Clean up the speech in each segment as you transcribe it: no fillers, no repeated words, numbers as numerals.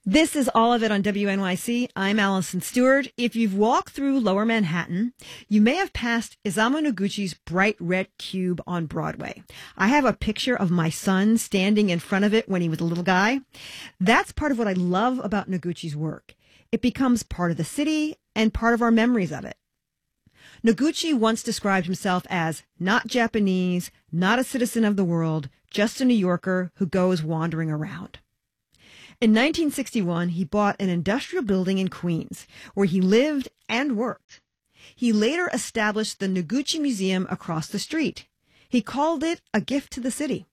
This is all of it on WNYC. I'm Allison Stewart. If you've walked through Lower Manhattan, you may have passed Isamu Noguchi's bright red cube on Broadway. I have a picture of my son standing in front of it when he was a little guy. That's part of what I love about Noguchi's work. It becomes part of the city and part of our memories of it. Noguchi once described himself as not Japanese, not a citizen of the world, just a New Yorker who goes wandering around. In 1961, he bought an industrial building in Queens, where he lived and worked. He later established the Noguchi Museum across the street. He called it a gift to the city.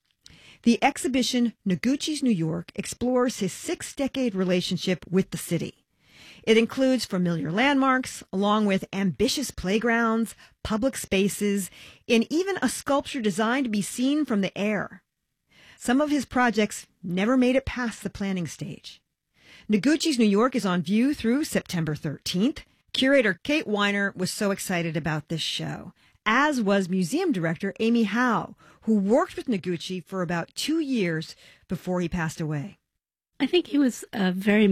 The exhibition, Noguchi's New York, explores his 6-decade relationship with the city. It includes familiar landmarks, along with ambitious playgrounds, public spaces, and even a sculpture designed to be seen from the air. Some of his projects never made it past the planning stage. Noguchi's New York is on view through September 13th. Curator Kate Weiner was so excited about this show, as was museum director Amy Howe, who worked with Noguchi for about 2 years before he passed away. I think he was very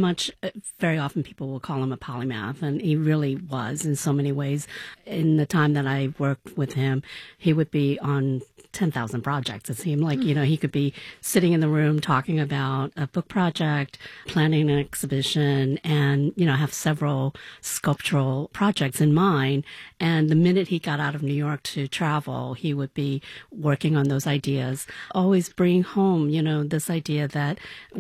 often people will call him a polymath, and he really was in so many ways. In the time that I worked with him, he would be on 10,000 projects. It seemed like, he could be sitting in the room talking about a book project, planning an exhibition, and, have several sculptural projects in mind. And the minute he got out of New York to travel, he would be working on those ideas, always bringing home, this idea that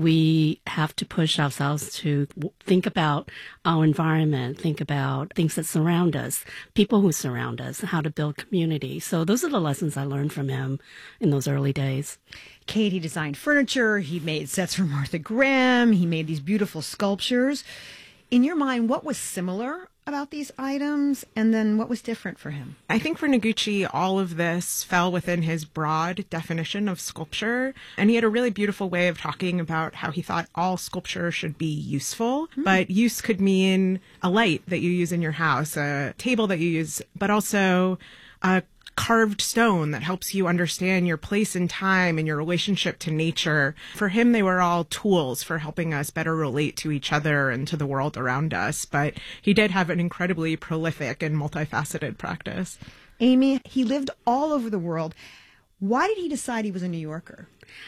we have to push ourselves to think about our environment, think about things that surround us, people who surround us, how to build community. So those are the lessons I learned from him in those early days. Kate, he designed furniture, he made sets for Martha Graham, he made these beautiful sculptures. In your mind, what was similar about these items, and then what was different for him? I think for Noguchi, all of this fell within his broad definition of sculpture, and he had a really beautiful way of talking about how he thought all sculpture should be useful, but use could mean a light that you use in your house, a table that you use, but also a carved stone that helps you understand your place in time and your relationship to nature. For him, they were all tools for helping us better relate to each other and to the world around us. But he did have an incredibly prolific and multifaceted practice. Amy, he lived all over the world. Why did he decide he was a New Yorker?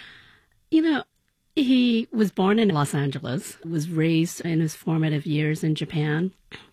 He was born in Los Angeles, was raised in his formative years in Japan,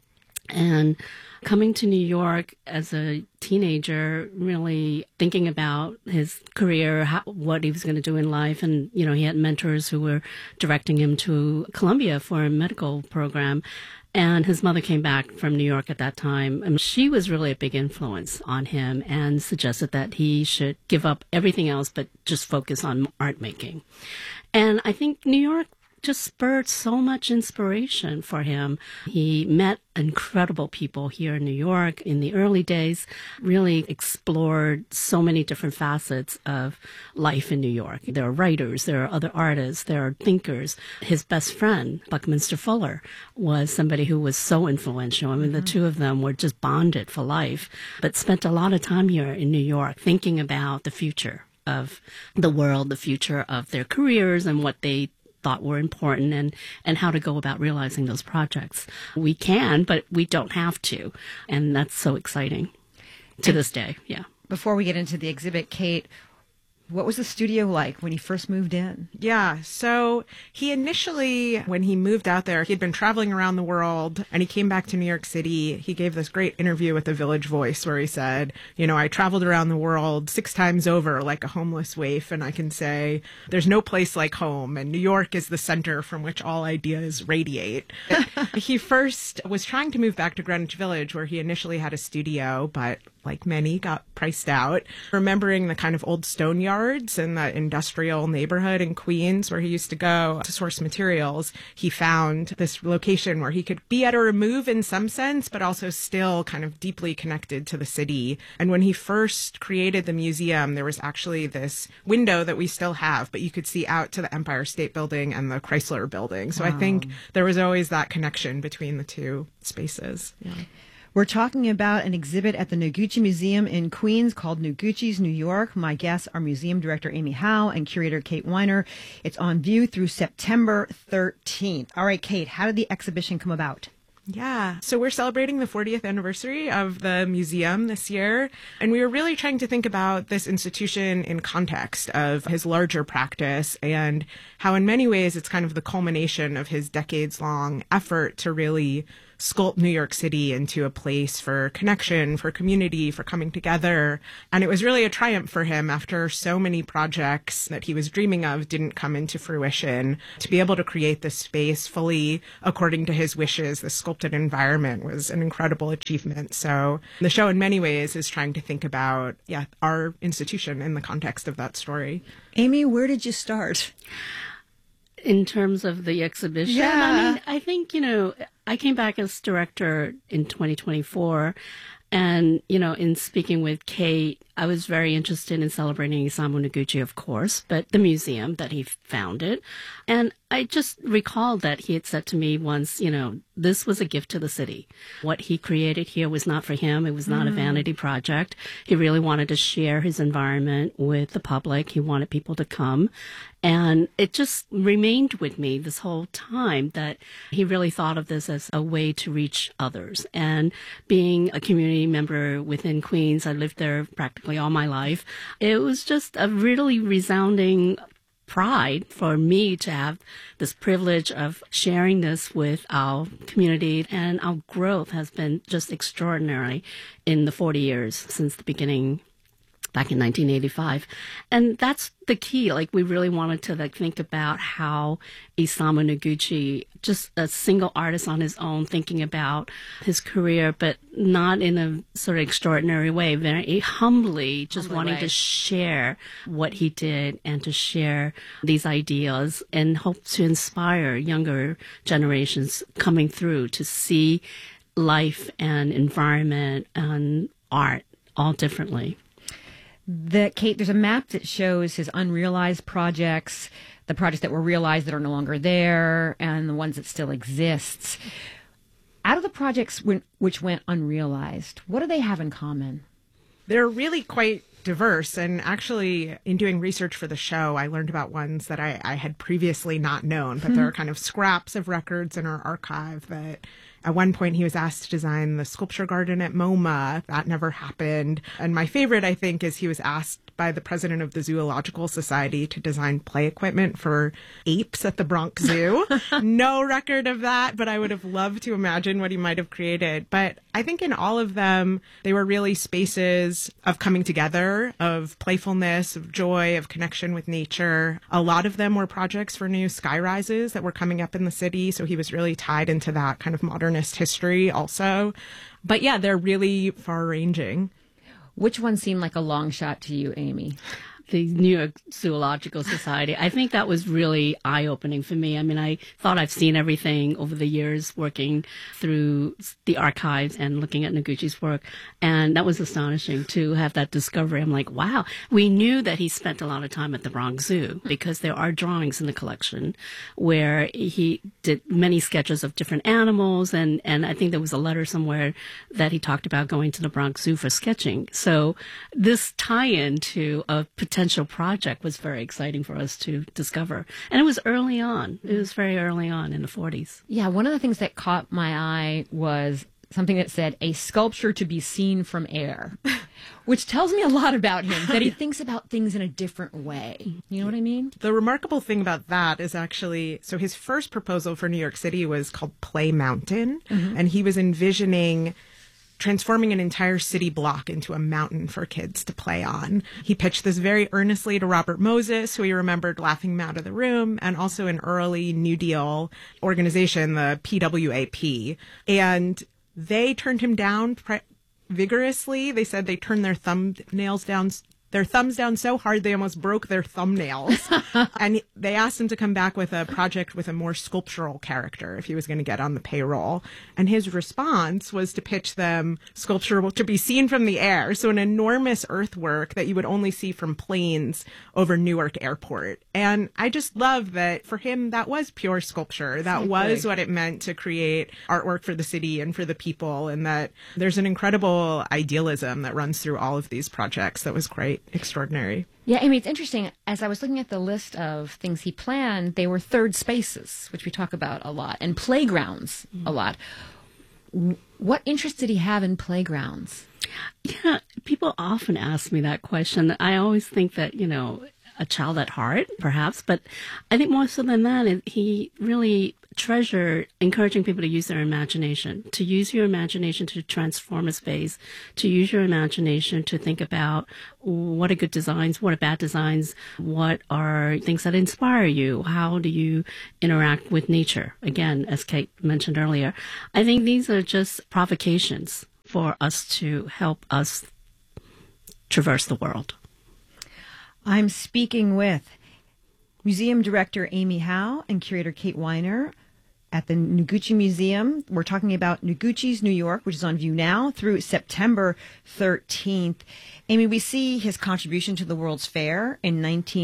and coming to New York as a teenager, really thinking about his career, what he was going to do in life. And, he had mentors who were directing him to Columbia for a medical program. And his mother came back from New York at that time. And she was really a big influence on him and suggested that he should give up everything else but just focus on art making. And I think New York just spurred so much inspiration for him. He met incredible people here in New York in the early days, really explored so many different facets of life in New York. There are writers, there are other artists, there are thinkers. His best friend, Buckminster Fuller, was somebody who was so influential. I mean, the two of them were just bonded for life, but spent a lot of time here in New York thinking about the future of the world, the future of their careers and what they thought were important and how to go about realizing those projects. We can, but we don't have to. And that's so exciting to this day. Yeah. Before we get into the exhibit, Kate, what was the studio like when he first moved in? Yeah, so he initially, when he moved out there, he'd been traveling around the world and he came back to New York City. He gave this great interview with the Village Voice where he said, I traveled around the world 6 times over like a homeless waif, and I can say there's no place like home, and New York is the center from which all ideas radiate. He first was trying to move back to Greenwich Village where he initially had a studio, but like many, got priced out. Remembering the kind of old stone yards in that industrial neighborhood in Queens where he used to go to source materials, he found this location where he could be at a remove in some sense, but also still kind of deeply connected to the city. And when he first created the museum, there was actually this window that we still have, but you could see out to the Empire State Building and the Chrysler Building. So I think there was always that connection between the two spaces. Yeah. We're talking about an exhibit at the Noguchi Museum in Queens called Noguchi's New York. My guests are Museum Director Amy Howe and Curator Kate Weiner. It's on view through September 13th. All right, Kate, how did the exhibition come about? Yeah. So we're celebrating the 40th anniversary of the museum this year. And we were really trying to think about this institution in context of his larger practice and how in many ways it's kind of the culmination of his decades-long effort to really sculpt New York City into a place for connection, for community, for coming together. And it was really a triumph for him after so many projects that he was dreaming of didn't come into fruition. To be able to create this space fully according to his wishes, the sculpted environment, was an incredible achievement. So the show in many ways is trying to think about, our institution in the context of that story. Amy, where did you start? In terms of the exhibition, Yeah. I think, I came back as director in 2024. And, in speaking with Kate, I was very interested in celebrating Isamu Noguchi, of course, but the museum that he founded. And I just recalled that he had said to me once, this was a gift to the city. What he created here was not for him. It was not a vanity project. He really wanted to share his environment with the public. He wanted people to come. And it just remained with me this whole time that he really thought of this as a way to reach others. And being a community member within Queens, I lived there practically all my life. It was just a really resounding pride for me to have this privilege of sharing this with our community, and our growth has been just extraordinary in the 40 years since the beginning back in 1985. And that's the key. We really wanted to think about how Isamu Noguchi, just a single artist on his own, thinking about his career, but not in a sort of extraordinary way, very humbly, just wanting to share what he did and to share these ideas and hope to inspire younger generations coming through to see life and environment and art all differently. Kate, there's a map that shows his unrealized projects, the projects that were realized that are no longer there, and the ones that still exist. Out of the projects which went unrealized, what do they have in common? They're really quite diverse. And actually, in doing research for the show, I learned about ones that I had previously not known, but there are kind of scraps of records in our archive that at one point he was asked to design the sculpture garden at MoMA. That never happened. And my favorite, I think, is he was asked by the president of the Zoological Society to design play equipment for apes at the Bronx Zoo. No record of that, but I would have loved to imagine what he might have created. But I think in all of them, they were really spaces of coming together, of playfulness, of joy, of connection with nature. A lot of them were projects for new sky rises that were coming up in the city. So he was really tied into that kind of modernist history also. But yeah, they're really far ranging. Which one seemed like a long shot to you, Amy? The New York Zoological Society. I think that was really eye-opening for me. I mean, I thought I've seen everything over the years working through the archives and looking at Noguchi's work, and that was astonishing to have that discovery. I'm like, wow. We knew that he spent a lot of time at the Bronx Zoo because there are drawings in the collection where he did many sketches of different animals, and I think there was a letter somewhere that he talked about going to the Bronx Zoo for sketching. So this tie-in to a potential project was very exciting for us to discover. And it was early on. It was very early on in the 40s. Yeah, one of the things that caught my eye was something that said, a sculpture to be seen from air, which tells me a lot about him, that he thinks about things in a different way. You know what I mean? The remarkable thing about that is actually, so his first proposal for New York City was called Play Mountain, and he was envisioning transforming an entire city block into a mountain for kids to play on. He pitched this very earnestly to Robert Moses, who he remembered laughing him out of the room, and also an early New Deal organization, the PWAP. And they turned him down vigorously. They said they turned their thumbnails down their thumbs down so hard they almost broke their thumbnails. And they asked him to come back with a project with a more sculptural character if he was going to get on the payroll. And his response was to pitch them sculpture to be seen from the air. So an enormous earthwork that you would only see from planes over Newark Airport. And I just love that for him, that was pure sculpture. That was what it meant to create artwork for the city and for the people. And that there's an incredible idealism that runs through all of these projects that was quite extraordinary. Yeah, Amy, it's interesting. As I was looking at the list of things he planned, they were third spaces, which we talk about a lot, and playgrounds a lot. What interest did he have in playgrounds? Yeah, people often ask me that question. I always think that, a child at heart, perhaps, but I think more so than that, he really treasured encouraging people to use their imagination, to use your imagination to transform a space, to use your imagination to think about what are good designs, what are bad designs, what are things that inspire you, how do you interact with nature? Again, as Kate mentioned earlier, I think these are just provocations for us to help us traverse the world. I'm speaking with Museum Director Amy Howe and Curator Kate Weiner at the Noguchi Museum. We're talking about Noguchi's New York, which is on view now through September 13th. Amy, we see his contribution to the World's Fair in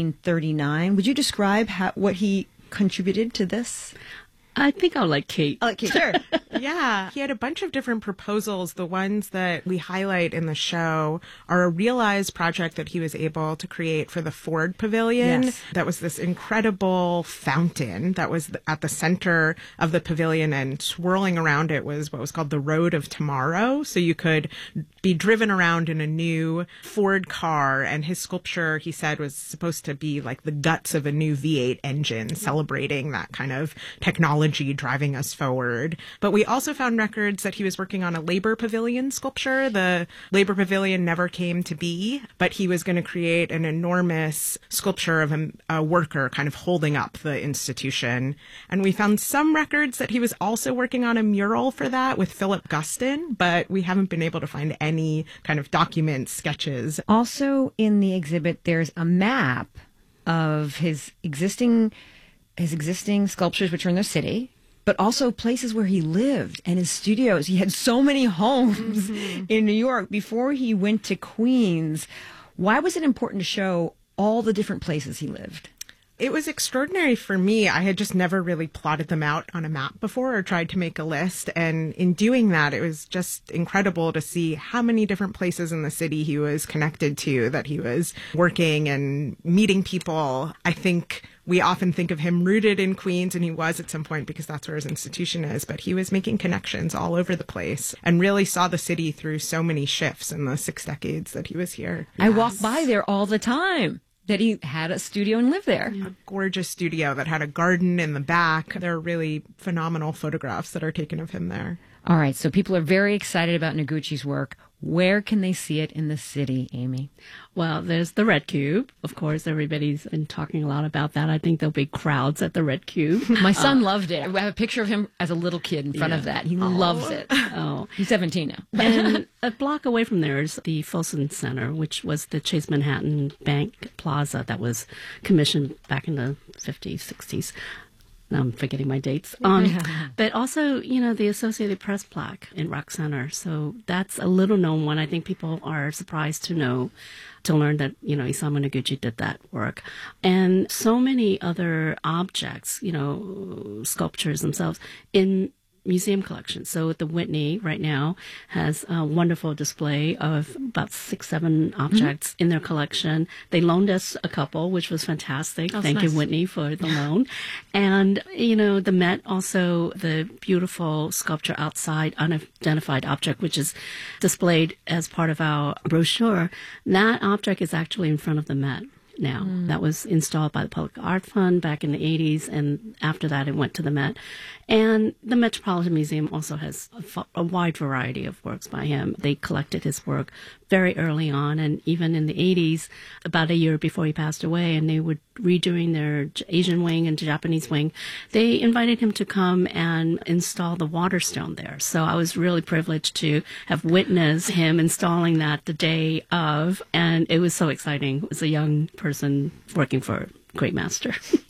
1939. Would you describe what he contributed to this? I think I'll let Kate. Kate, sure. Yeah. He had a bunch of different proposals. The ones that we highlight in the show are a realized project that he was able to create for the Ford Pavilion. Yes. That was this incredible fountain that was at the center of the pavilion, and swirling around it was what was called the Road of Tomorrow. So you could be driven around in a new Ford car, and his sculpture, he said, was supposed to be like the guts of a new V8 engine, celebrating that kind of technology driving us forward. But we also found records that he was working on a labor pavilion sculpture. The labor pavilion never came to be, but he was going to create an enormous sculpture of a worker kind of holding up the institution. And we found some records that he was also working on a mural for that with Philip Guston, but we haven't been able to find any kind of documents, sketches. Also in the exhibit, there's a map of his existing sculptures, which are in the city, but also places where he lived and his studios. He had so many homes in New York before he went to Queens. Why was it important to show all the different places he lived? It was extraordinary for me. I had just never really plotted them out on a map before or tried to make a list. And in doing that, it was just incredible to see how many different places in the city he was connected to, that he was working and meeting people. I think we often think of him rooted in Queens, and he was at some point because that's where his institution is, but he was making connections all over the place and really saw the city through so many shifts in the 6 decades that he was here. I walk by there all the time. That he had a studio and lived there. A gorgeous studio that had a garden in the back. There are really phenomenal photographs that are taken of him there. All right, so people are very excited about Noguchi's work. Where can they see it in the city, Amy? Well, there's the Red Cube. Of course, everybody's been talking a lot about that. I think there'll be crowds at the Red Cube. My son loved it. I have a picture of him as a little kid in front of that. He loves it. Oh, He's 17 now. And a block away from there is the Folsom Center, which was the Chase Manhattan Bank Plaza that was commissioned back in the 50s, 60s. I'm forgetting my dates. But also, the Associated Press plaque in Rock Center. So that's a little known one. I think people are surprised to learn that, Isamu Noguchi did that work. And so many other objects, sculptures themselves in museum collections. So the Whitney right now has a wonderful display of about 6-7 objects in their collection. They loaned us a couple, which was fantastic. Thank you, Whitney, for the loan. And, the Met also, the beautiful sculpture outside, unidentified object, which is displayed as part of our brochure. That object is actually in front of the Met now. That was installed by the Public Art Fund back in the 80s, and after that it went to the Met. And the Metropolitan Museum also has a wide variety of works by him. They collected his work very early on, and even in the 80s, about a year before he passed away, and they were redoing their Asian wing and Japanese wing, they invited him to come and install the Waterstone there. So I was really privileged to have witnessed him installing that the day of, and it was so exciting as a young person working for a great master.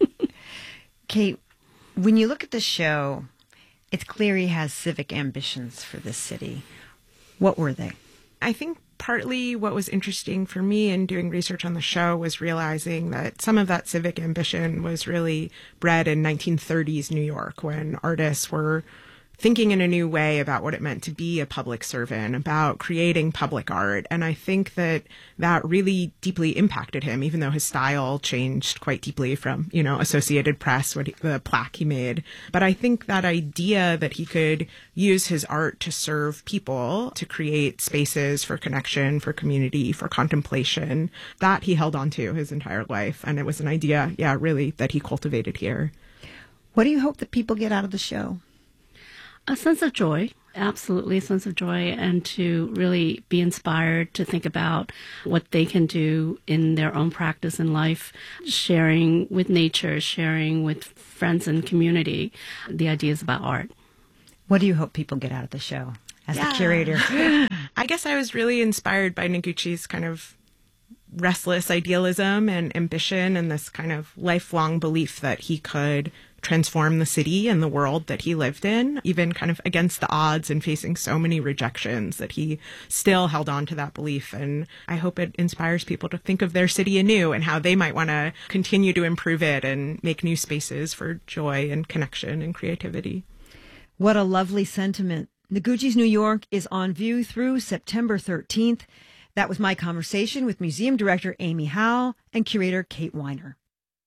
Kate, when you look at the show, it's clear he has civic ambitions for this city. What were they? I think partly what was interesting for me in doing research on the show was realizing that some of that civic ambition was really bred in 1930s New York, when artists were thinking in a new way about what it meant to be a public servant, about creating public art. And I think that that really deeply impacted him, even though his style changed quite deeply from, Associated Press, the plaque he made. But I think that idea that he could use his art to serve people, to create spaces for connection, for community, for contemplation, that he held on to his entire life. And it was an idea, really, that he cultivated here. What do you hope that people get out of the show? A sense of joy, absolutely a sense of joy, and to really be inspired to think about what they can do in their own practice in life, sharing with nature, sharing with friends and community, the ideas about art. What do you hope people get out of the show as the curator? I guess I was really inspired by Noguchi's kind of restless idealism and ambition, and this kind of lifelong belief that he could transform the city and the world that he lived in, even kind of against the odds and facing so many rejections, that he still held on to that belief. And I hope it inspires people to think of their city anew and how they might want to continue to improve it and make new spaces for joy and connection and creativity. What a lovely sentiment. Noguchi's New York is on view through September 13th. That was my conversation with Museum Director Amy Howe and Curator Kate Weiner.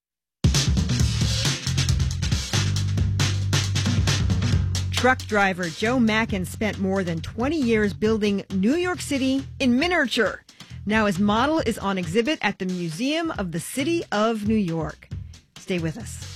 Truck driver Joe Mackin spent more than 20 years building New York City in miniature. Now his model is on exhibit at the Museum of the City of New York. Stay with us.